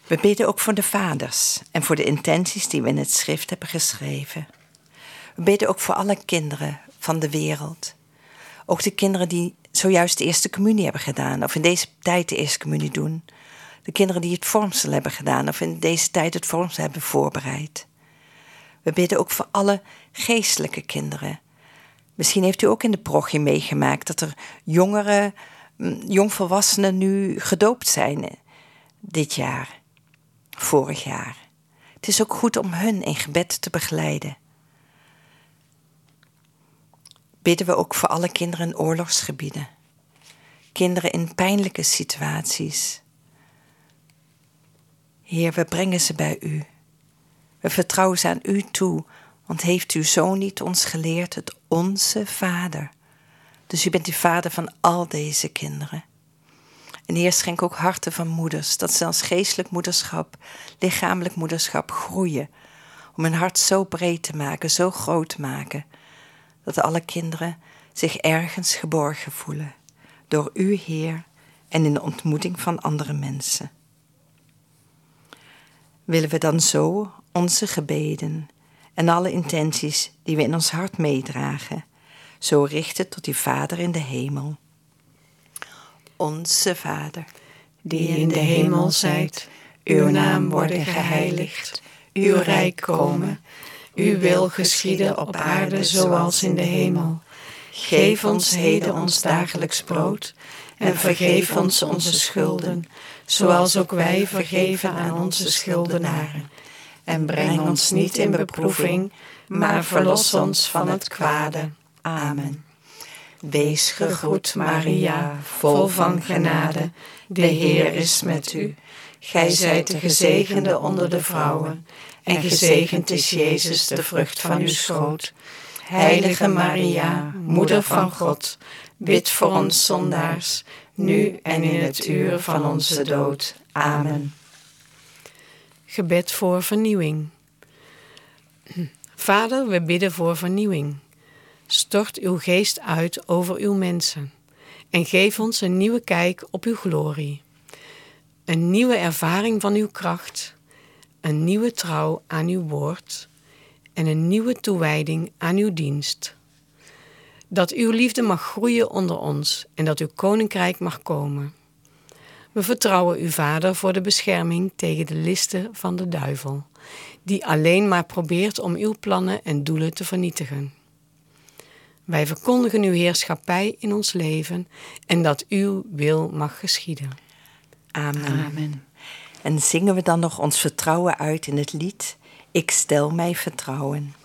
We bidden ook voor de vaders en voor de intenties die we in het schrift hebben geschreven. We bidden ook voor alle kinderen van de wereld. Ook de kinderen die zojuist de eerste communie hebben gedaan of in deze tijd de eerste communie doen. De kinderen die het vormsel hebben gedaan of in deze tijd het vormsel hebben voorbereid. We bidden ook voor alle geestelijke kinderen. Misschien heeft u ook in de parochie meegemaakt dat er jongvolwassenen nu gedoopt zijn dit jaar, vorig jaar. Het is ook goed om hun in gebed te begeleiden. Bidden we ook voor alle kinderen in oorlogsgebieden. Kinderen in pijnlijke situaties. Heer, we brengen ze bij u. We vertrouwen ze aan u toe, want heeft uw Zoon niet ons geleerd het onze Vader. Dus u bent de Vader van al deze kinderen. En Heer, schenk ook harten van moeders, dat ze als geestelijk moederschap, lichamelijk moederschap groeien. Om hun hart zo breed te maken, zo groot te maken, dat alle kinderen zich ergens geborgen voelen. Door u, Heer, en in de ontmoeting van andere mensen. Willen we dan zo onze gebeden en alle intenties die we in ons hart meedragen, zo richten tot die Vader in de hemel. Onze Vader, die in de hemel zijt, uw naam worden geheiligd, uw rijk komen, uw wil geschieden op aarde zoals in de hemel. Geef ons heden ons dagelijks brood en vergeef ons onze schulden, zoals ook wij vergeven aan onze schuldenaren. En breng ons niet in beproeving, maar verlos ons van het kwade. Amen. Wees gegroet, Maria, vol van genade. De Heer is met u. Gij zijt de gezegende onder de vrouwen, en gezegend is Jezus, de vrucht van uw schoot. Heilige Maria, Moeder van God, bid voor ons zondaars, nu en in het uur van onze dood. Amen. Gebed voor vernieuwing. Vader, we bidden voor vernieuwing. Stort uw geest uit over uw mensen en geef ons een nieuwe kijk op uw glorie. Een nieuwe ervaring van uw kracht, een nieuwe trouw aan uw woord en een nieuwe toewijding aan uw dienst. Dat uw liefde mag groeien onder ons en dat uw koninkrijk mag komen. We vertrouwen u, Vader, voor de bescherming tegen de listen van de duivel, die alleen maar probeert om uw plannen en doelen te vernietigen. Wij verkondigen uw heerschappij in ons leven en dat uw wil mag geschieden. Amen. Amen. En zingen we dan nog ons vertrouwen uit in het lied Ik stel mij vertrouwen.